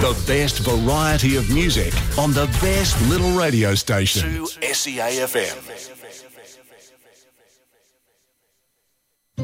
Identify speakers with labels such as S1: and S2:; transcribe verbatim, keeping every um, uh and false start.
S1: The best variety of music on the best little radio station.
S2: two S E A F M.